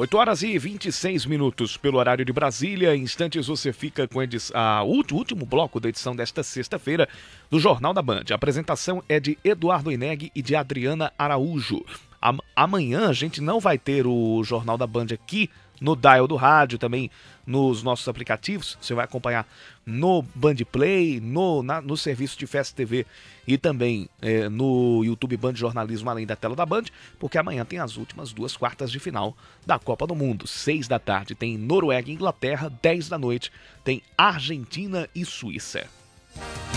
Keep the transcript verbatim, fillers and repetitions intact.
oito horas e vinte e seis minutos pelo horário de Brasília. Em instantes você fica com a edição, a, o último bloco da edição desta sexta-feira do Jornal da Band. A apresentação é de Eduardo Ineg e de Adriana Araújo. Am- amanhã a gente não vai ter o Jornal da Band aqui no dial do rádio, também nos nossos aplicativos. Você vai acompanhar no Band Play, no, na, no serviço de Festa T V e também é, no YouTube Band Jornalismo, além da tela da Band, porque amanhã tem as últimas duas quartas de final da Copa do Mundo. Seis da tarde tem Noruega e Inglaterra, dez da noite tem Argentina e Suíça.